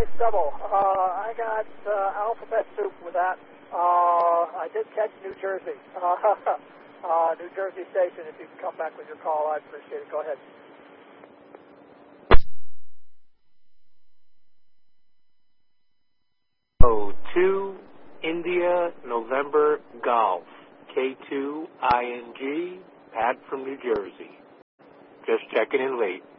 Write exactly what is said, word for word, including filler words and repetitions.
Hey, Stubble. Uh, I got uh, alphabet soup with that. Uh, I did catch New Jersey. Uh, uh, New Jersey Station. If you can come back with your call, I'd appreciate it. Go ahead. Oh, two, India, November, Golf. K two, I N G, Pat from New Jersey. Just checking in late.